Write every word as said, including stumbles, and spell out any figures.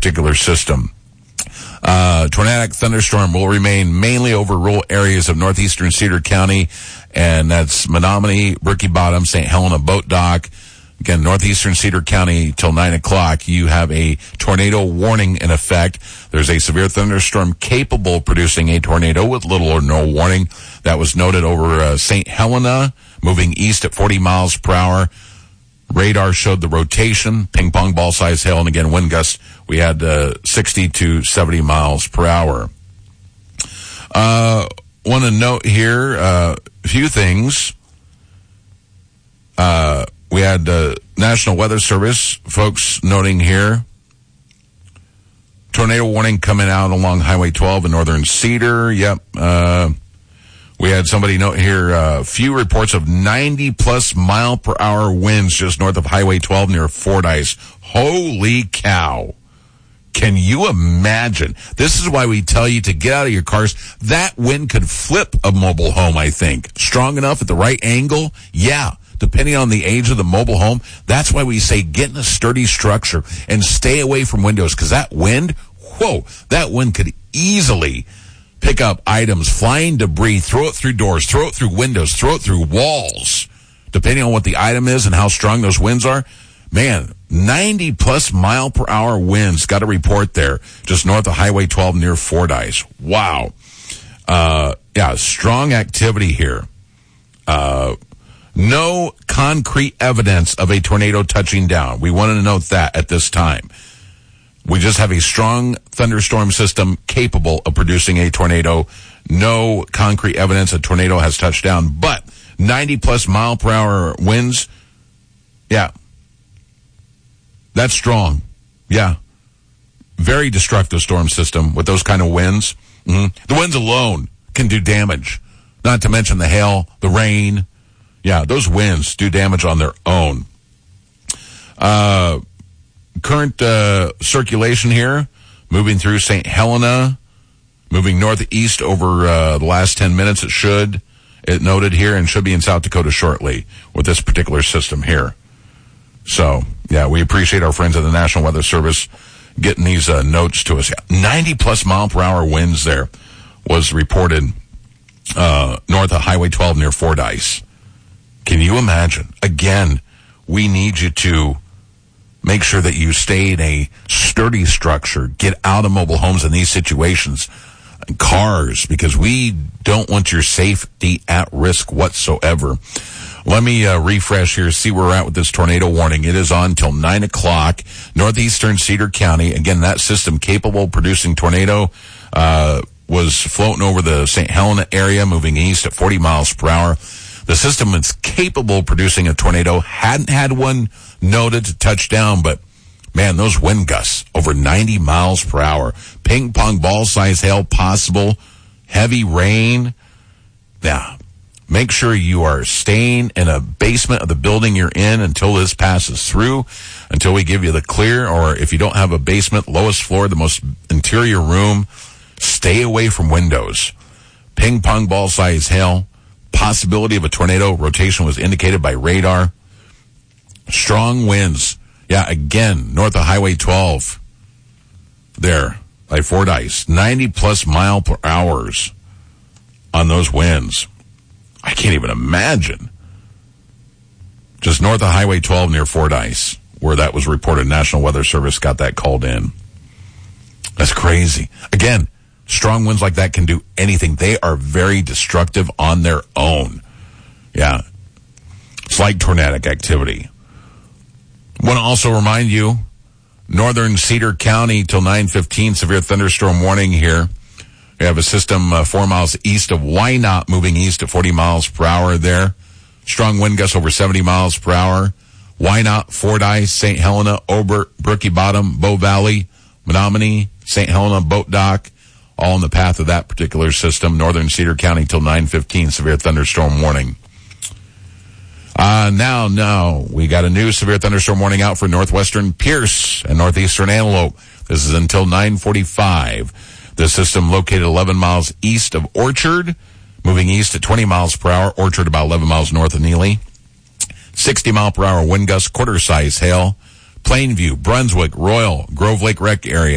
particular system. Uh, tornadic thunderstorm will remain mainly over rural areas of northeastern Cedar County, and that's Menominee, Brookie Bottom, Saint Helena Boat Dock. Again, northeastern Cedar County till nine o'clock. You have a tornado warning in effect. There's a severe thunderstorm capable of producing a tornado with little or no warning. That was noted over uh, Saint Helena, moving east at forty miles per hour. Radar showed the rotation, ping pong ball size hail, and again, wind gusts. We had uh, sixty to seventy miles per hour. Uh, want to note here uh, a few things. Uh, we had uh, National Weather Service folks noting here. Tornado warning coming out along Highway twelve in northern Cedar. Yep. Uh, We had somebody note here, uh, few reports of ninety plus mile per hour winds just north of Highway twelve near Fordyce. Holy cow. Can you imagine? This is why we tell you to get out of your cars. That wind could flip a mobile home, I think. Strong enough at the right angle? Yeah. Depending on the age of the mobile home. That's why we say get in a sturdy structure and stay away from windows, because that wind, whoa, that wind could easily pick up items, flying debris, throw it through doors, throw it through windows, throw it through walls. Depending on what the item is and how strong those winds are, man, ninety plus mile per hour winds, got a report there, just north of Highway twelve near Fordyce. Wow. Uh, yeah, strong activity here. Uh, no concrete evidence of a tornado touching down. We wanted to note that at this time. We just have a strong thunderstorm system capable of producing a tornado. No concrete evidence a tornado has touched down, but ninety plus mile per hour winds, yeah, that's strong. Yeah, very destructive storm system with those kind of winds. Mm-hmm. The winds alone can do damage, not to mention the hail, the rain. Yeah, those winds do damage on their own. Uh... Current uh, circulation here, moving through Saint Helena, moving northeast over uh, the last ten minutes. It should, it noted here, and should be in South Dakota shortly with this particular system here. So, yeah, we appreciate our friends at the National Weather Service getting these uh, notes to us. ninety plus mile per hour winds there was reported uh, north of Highway twelve near Fordyce. Can you imagine? Again, we need you to make sure that you stay in a sturdy structure. Get out of mobile homes in these situations. Cars, because we don't want your safety at risk whatsoever. Let me uh, refresh here, see where we're at with this tornado warning. It is on till nine o'clock. Northeastern Cedar County. Again, that system capable of producing tornado uh, was floating over the Saint Helena area, moving east at forty miles per hour. The system is capable of producing a tornado. Hadn't had one noted to touch down, but man, those wind gusts over ninety miles per hour. Ping pong ball size hail possible. Heavy rain. Now, make sure you are staying in a basement of the building you're in until this passes through, until we give you the clear, or if you don't have a basement, lowest floor, the most interior room, stay away from windows. Ping pong ball size hail. Possibility of a tornado. Rotation was indicated by radar. Strong winds. Yeah, again, north of Highway twelve. There, by Fordyce. ninety plus mile per hours on those winds. I can't even imagine. Just north of Highway twelve near Fordyce, where that was reported. National Weather Service got that called in. That's crazy. Again, strong winds like that can do anything. They are very destructive on their own. Yeah. It's like tornadic activity. Want to also remind you, northern Cedar County till nine fifteen, severe thunderstorm warning here. We have a system uh, four miles east of Wynot, moving east at forty miles per hour there. Strong wind gusts over seventy miles per hour. Wynot, Fordyce, Saint Helena, Obert, Brookie Bottom, Bow Valley, Menominee, Saint Helena, Boat Dock, all in the path of that particular system. Northern Cedar County till nine fifteen, severe thunderstorm warning. Uh, now, now, we got a new severe thunderstorm warning out for northwestern Pierce and northeastern Antelope. This is until nine forty-five. The system located eleven miles east of Orchard, moving east at twenty miles per hour. Orchard about eleven miles north of Neely. sixty mile per hour wind gusts, quarter size hail. Plainview, Brunswick, Royal, Grove Lake Rec area.